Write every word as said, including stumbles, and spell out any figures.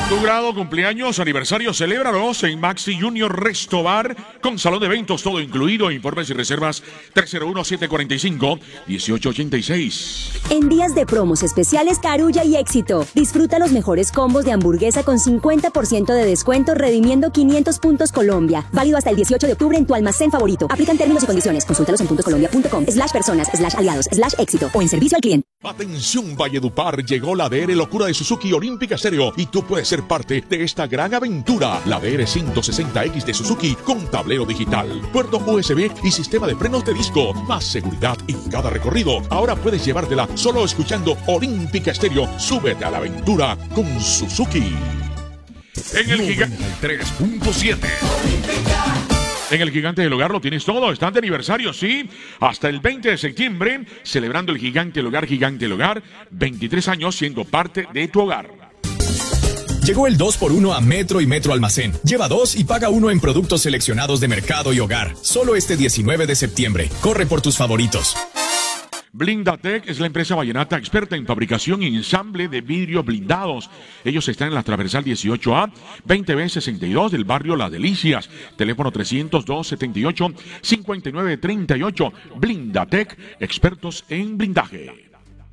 Tu grado, cumpleaños, aniversario, celébralos en Maxi Junior Resto Bar con salón de eventos, todo incluido. Informes y reservas tres cero uno, siete cuatro cinco, uno ocho ocho seis. En días de promos especiales, Carulla y Éxito. Disfruta los mejores combos de hamburguesa con cincuenta por ciento de descuento, redimiendo quinientos puntos Colombia. Válido hasta el dieciocho de octubre en tu almacén favorito. Aplican términos y condiciones. Consúltalos en puntoscolombia.com slash personas slash aliados slash éxito o en servicio al cliente. Atención Valledupar, llegó la D R Locura de Suzuki Olímpica Stereo y tú puedes ser parte de esta gran aventura. La D R ciento sesenta X de Suzuki con tablero digital, puerto U S B y sistema de frenos de disco. Más seguridad en cada recorrido. Ahora puedes llevártela solo escuchando Olímpica Stereo. Súbete a la aventura con Suzuki. En el gigante tres punto siete. En el Gigante del Hogar lo tienes todo, están de aniversario, sí, hasta el veinte de septiembre, celebrando el Gigante del Hogar, Gigante del Hogar, veintitrés años siendo parte de tu hogar. Llegó el dos por uno a Metro y Metro Almacén. Lleva dos y paga uno en productos seleccionados de mercado y hogar. Solo este diecinueve de septiembre. Corre por tus favoritos. Blindatec es la empresa vallenata experta en fabricación y ensamble de vidrios blindados. Ellos están en la transversal dieciocho A, veinte B sesenta y dos del barrio Las Delicias. Teléfono trescientos dos, setenta y ocho, cincuenta y nueve treinta y ocho. Blindatec, expertos en blindaje.